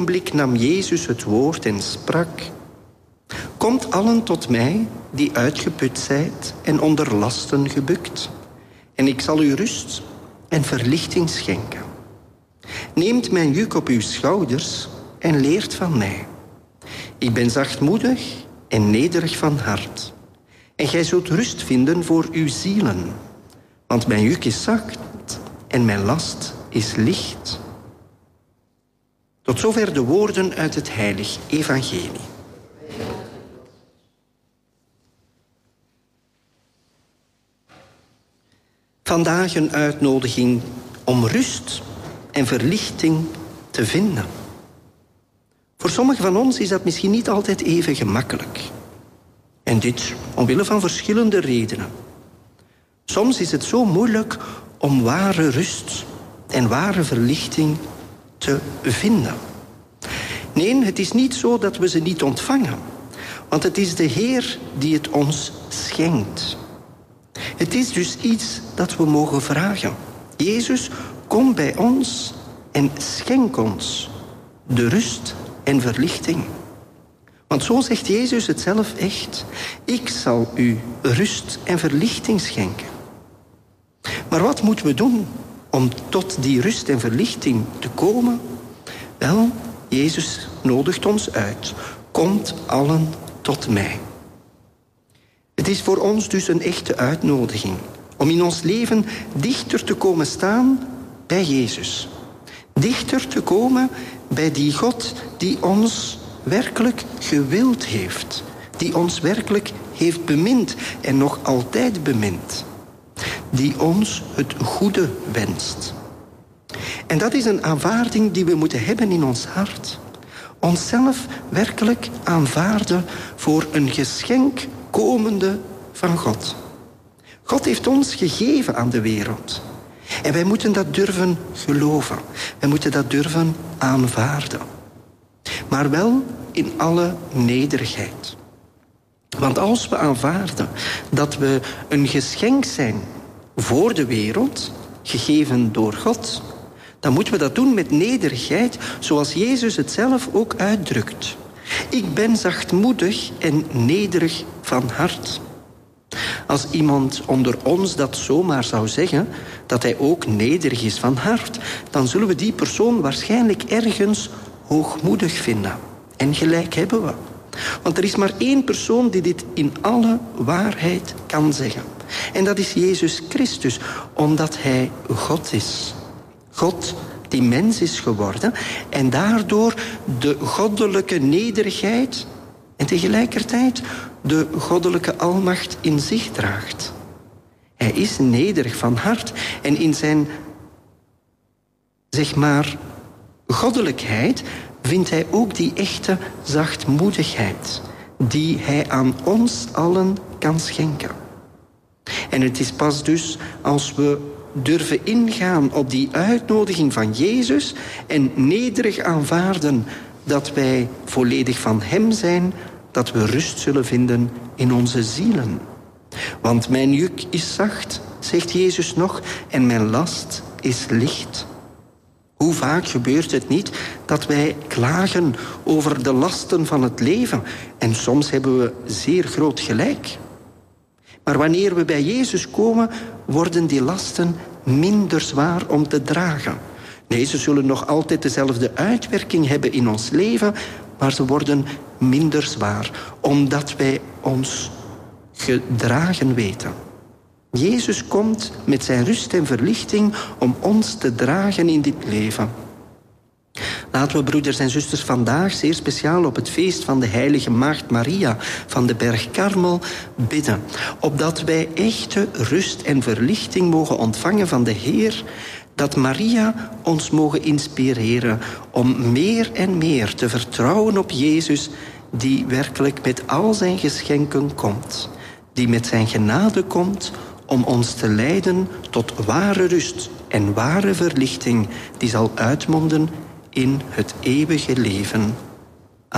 ogenblik nam Jezus het woord en sprak: Komt allen tot mij die uitgeput zijt en onder lasten gebukt, en ik zal u rust en verlichting schenken. Neemt mijn juk op uw schouders en leert van mij. Ik ben zachtmoedig en nederig van hart, en gij zult rust vinden voor uw zielen. Want mijn juk is zacht en mijn last is licht. Tot zover de woorden uit het Heilig Evangelie. Vandaag een uitnodiging om rust en verlichting te vinden. Voor sommigen van ons is dat misschien niet altijd even gemakkelijk. En dit omwille van verschillende redenen. Soms is het zo moeilijk om ware rust en ware verlichting te vinden. Nee, het is niet zo dat we ze niet ontvangen. Want het is de Heer die het ons schenkt. Het is dus iets dat we mogen vragen. Jezus, kom bij ons en schenk ons de rust en verlichting. Want zo zegt Jezus het zelf echt. Ik zal u rust en verlichting schenken. Maar wat moeten we doen om tot die rust en verlichting te komen? Wel, Jezus nodigt ons uit. Komt allen tot mij. Het is voor ons dus een echte uitnodiging om in ons leven dichter te komen staan bij Jezus. Dichter te komen bij die God die ons werkelijk gewild heeft. Die ons werkelijk heeft bemind en nog altijd bemint. Die ons het goede wenst. En dat is een aanvaarding die we moeten hebben in ons hart. Onszelf werkelijk aanvaarden voor een geschenk komende van God. God heeft ons gegeven aan de wereld. En wij moeten dat durven geloven. Wij moeten dat durven aanvaarden. Maar wel in alle nederigheid. Want als we aanvaarden dat we een geschenk zijn voor de wereld, gegeven door God, dan moeten we dat doen met nederigheid, zoals Jezus het zelf ook uitdrukt. Ik ben zachtmoedig en nederig van hart. Als iemand onder ons dat zomaar zou zeggen, dat hij ook nederig is van hart, dan zullen we die persoon waarschijnlijk ergens hoogmoedig vinden. En gelijk hebben we. Want er is maar één persoon die dit in alle waarheid kan zeggen. En dat is Jezus Christus, omdat hij God is. God die mens is geworden en daardoor de goddelijke nederigheid en tegelijkertijd de goddelijke almacht in zich draagt. Hij is nederig van hart en in zijn, goddelijkheid vindt hij ook die echte zachtmoedigheid die hij aan ons allen kan schenken. En het is pas dus als we durven ingaan op die uitnodiging van Jezus en nederig aanvaarden dat wij volledig van hem zijn, dat we rust zullen vinden in onze zielen. Want mijn juk is zacht, zegt Jezus nog, en mijn last is licht. Hoe vaak gebeurt het niet dat wij klagen over de lasten van het leven? En soms hebben we zeer groot gelijk. Maar wanneer we bij Jezus komen, worden die lasten minder zwaar om te dragen. Nee, ze zullen nog altijd dezelfde uitwerking hebben in ons leven, maar ze worden minder zwaar, omdat wij ons gedragen weten. Jezus komt met zijn rust en verlichting om ons te dragen in dit leven. Laten we, broeders en zusters, vandaag zeer speciaal op het feest van de heilige Maagd Maria van de berg Karmel bidden. Opdat wij echte rust en verlichting mogen ontvangen van de Heer. Dat Maria ons mogen inspireren om meer en meer te vertrouwen op Jezus, die werkelijk met al zijn geschenken komt. Die met zijn genade komt om ons te leiden tot ware rust en ware verlichting, die zal uitmonden in het eeuwige leven.